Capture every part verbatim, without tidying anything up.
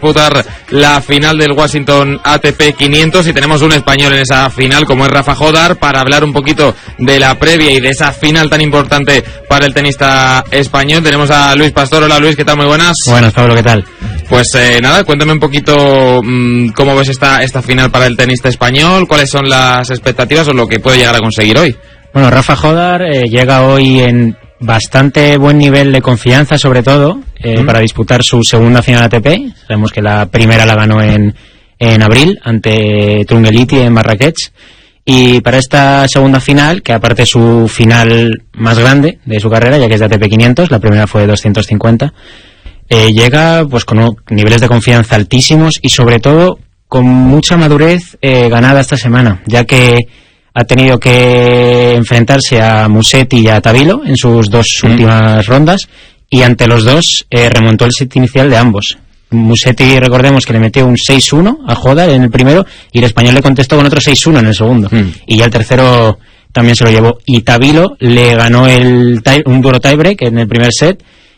disputar la final del Washington A T P quinientos y tenemos un español en esa final como es Rafa Jodar para hablar un poquito de la previa y de esa final tan importante para el tenista español. Tenemos a Luis Pastor. Hola Luis, ¿qué tal? Muy buenas. Buenas, Pablo, ¿qué tal? Pues eh, nada, cuéntame un poquito mmm, cómo ves esta, esta final para el tenista español, cuáles son las expectativas o lo que puede llegar a conseguir hoy. Bueno, Rafa Jodar eh, llega hoy en bastante buen nivel de confianza, sobre todo, eh, ¿Mm? para disputar su segunda final A T P. Sabemos que la primera la ganó en, en abril ante Trungeliti en Marrakech. Y para esta segunda final, que aparte es su final más grande de su carrera, ya que es de A T P quinientos, la primera fue de doscientos cincuenta, eh, llega pues con un, niveles de confianza altísimos y sobre todo con mucha madurez eh, ganada esta semana, ya que ha tenido que enfrentarse a Musetti y a Tabilo en sus dos mm. últimas rondas y ante los dos eh, remontó el set inicial de ambos. Musetti, recordemos que le metió un seis uno a Jodar en el primero y el español le contestó con otro seis uno en el segundo. Mm. Y ya el tercero también se lo llevó. Y Tabilo le ganó el tie, un duro tiebreak en el primer set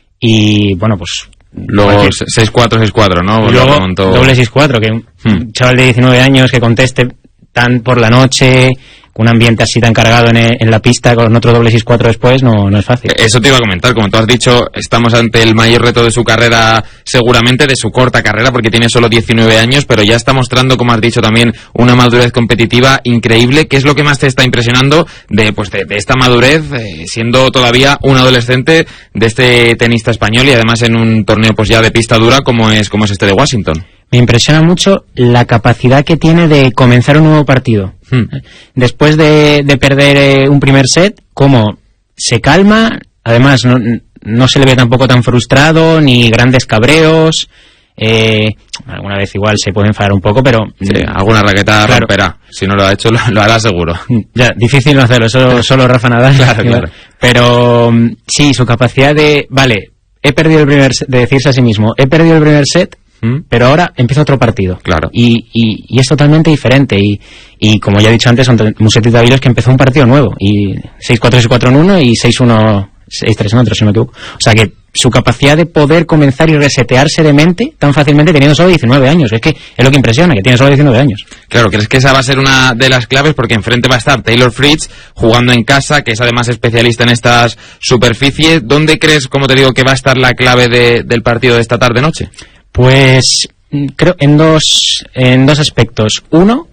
y bueno, pues... Luego seis cuatro, seis cuatro, ¿no? Luego remontó... doble seis cuatro, que un mm. chaval de diecinueve años que conteste tan por la noche... un ambiente así tan cargado en, en la pista con otro doble seis cuatro después no, no es fácil. Eso te iba a comentar, como tú has dicho, estamos ante el mayor reto de su carrera, seguramente de su corta carrera, porque tiene solo diecinueve años, pero ya está mostrando, como has dicho también, una madurez competitiva increíble. ¿Qué es lo que más te está impresionando de, pues de, de esta madurez, eh, siendo todavía un adolescente de este tenista español y además en un torneo pues ya de pista dura como es, como es este de Washington? Me impresiona mucho la capacidad que tiene de comenzar un nuevo partido. Hmm. Después de, de perder eh, un primer set, cómo se calma, además no, no se le ve tampoco tan frustrado, ni grandes cabreos. Eh, alguna vez igual se puede enfadar un poco, pero... Sí, alguna raqueta claro. romperá. Si no lo ha hecho, lo, lo hará seguro. Ya, difícil no hacerlo, solo, solo Rafa Nadal. Claro, claro. Pero sí, su capacidad de... Vale, he perdido el primer set, de decirse a sí mismo, he perdido el primer set, pero ahora empieza otro partido. Claro. Y, y, y es totalmente diferente. Y, y como ya he dicho antes, son Musetti y Tabilo es que empezó un partido nuevo. Y seis cuatro, seis cuatro en uno y seis uno, seis tres en otro, si no me equivoco. O sea que su capacidad de poder comenzar y resetearse de mente tan fácilmente teniendo solo diecinueve años. Es que es lo que impresiona, que tiene solo diecinueve años. Claro, ¿crees que esa va a ser una de las claves? Porque enfrente va a estar Taylor Fritz jugando en casa, que es además especialista en estas superficies. ¿Dónde crees, como te digo, que va a estar la clave de, del partido de esta tarde-noche? Pues... creo en dos en dos aspectos. Uno,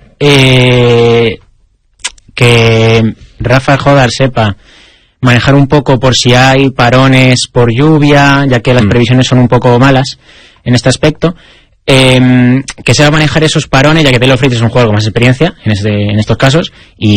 eh, que Rafa Jodar sepa manejar un poco por si hay parones por lluvia, ya que las mm. previsiones son un poco malas en este aspecto. Eh, que sepa manejar esos parones, ya que Taylor Fritz es un jugador con más experiencia en, este, en estos casos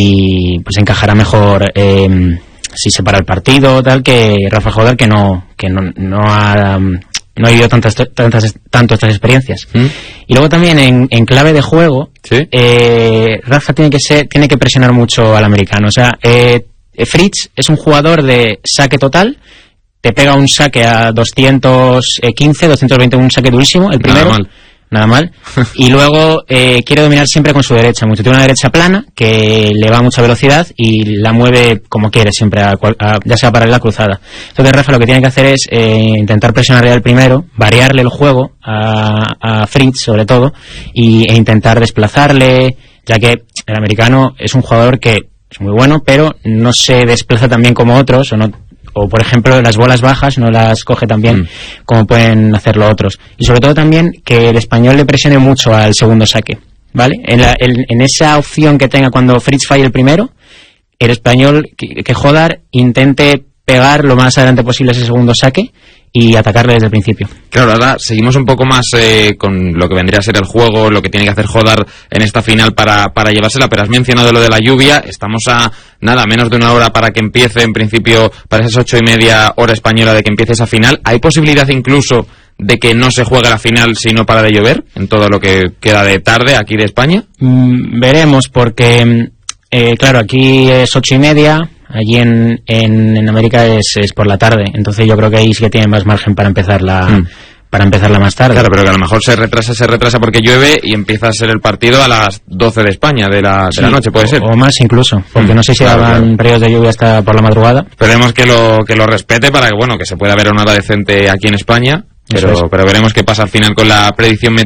y pues encajará mejor eh, si se para el partido, tal, que Rafa Jodar, que no que no, no ha... no ha vivido tantas, tantas, tanto estas experiencias. ¿Mm? Y luego también en, en clave de juego, ¿sí? eh, Rafa tiene que ser, tiene que presionar mucho al americano. O sea, eh, Fritz es un jugador de saque total, te pega un saque a doscientos quince, doscientos veinte, un saque durísimo, el primero. Nada mal. Nada mal. Y luego eh, quiere dominar siempre con su derecha mucho. Tiene una derecha plana que le va a mucha velocidad y la mueve como quiere siempre, a, a, ya sea paralela cruzada. Entonces Rafa lo que tiene que hacer es eh, intentar presionarle al primero, variarle el juego a, a Fritz sobre todo y, e intentar desplazarle, ya que el americano es un jugador que es muy bueno, pero no se desplaza tan bien como otros, o no... o por ejemplo las bolas bajas no las coge tan bien mm. como pueden hacerlo otros. Y sobre todo también que el español le presione mucho al segundo saque, ¿vale? En, la, en, en esa opción que tenga cuando Fritz falle el primero, el español, que, que Jodar intente pegar lo más adelante posible ese segundo saque y atacarle desde el principio. Claro, ahora seguimos un poco más eh, con lo que vendría a ser el juego, lo que tiene que hacer Jodar en esta final para, para llevársela, pero has mencionado lo de la lluvia. Estamos a nada, menos de una hora para que empiece, en principio, para esas ocho y media hora española de que empiece esa final. ¿Hay posibilidad incluso de que no se juegue la final si no para de llover en todo lo que queda de tarde aquí de España? Mm, veremos, porque, eh, claro, aquí es ocho y media... Allí en, en, en América es, es por la tarde, entonces yo creo que ahí sí que tiene más margen para empezarla mm. para empezarla más tarde. Claro, pero que a lo mejor se retrasa, se retrasa porque llueve y empieza a ser el partido a las doce de España de la, sí, de la noche, puede ser. O más incluso, porque mm. no sé si claro, habrán claro. periodos de lluvia hasta por la madrugada. Esperemos que lo, que lo respete para que, bueno, que se pueda ver una hora decente aquí en España, pero, es. pero veremos qué pasa al final con la predicción meteorológica.